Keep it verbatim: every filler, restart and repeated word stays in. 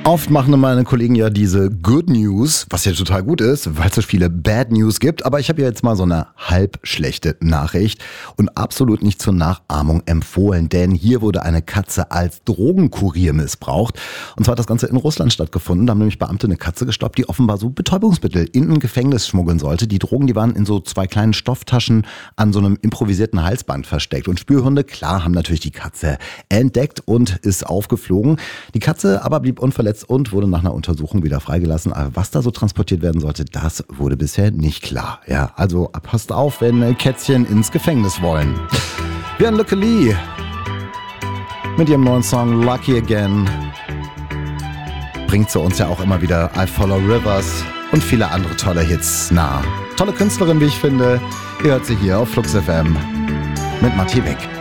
Oft machen meine Kollegen ja diese Good News, was ja total gut ist, weil es so viele Bad News gibt. Aber ich habe ja jetzt mal so eine halb schlechte Nachricht und absolut nicht zur Nachahmung empfohlen. Denn hier wurde eine Katze als Drogenkurier missbraucht. Und zwar hat das Ganze in Russland stattgefunden. Da haben nämlich Beamte eine Katze gestoppt, die offenbar so Betäubungsmittel in ein Gefängnis schmuggeln sollte. Die Drogen, die waren in so zwei kleinen Stofftaschen an so einem improvisierten Halsband versteckt. Und Spürhunde, klar, haben natürlich die Katze entdeckt und ist aufgeflogen. Die Katze aber blieb unverletzt und wurde nach einer Untersuchung wieder freigelassen. Aber was da so transportiert werden sollte, das wurde bisher nicht klar. Ja, also passt auf, wenn Kätzchen ins Gefängnis wollen. Wir haben Lücke Lee mit ihrem neuen Song Lucky Again. Bringt sie uns ja auch immer wieder I Follow Rivers und viele andere tolle Hits nah. Tolle Künstlerin, wie ich finde. Ihr hört sie hier auf Flux F M mit Matti Beck.